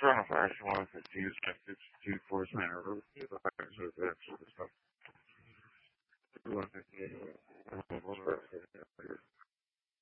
trying to fashion one that used my 52 force manner. The stuff.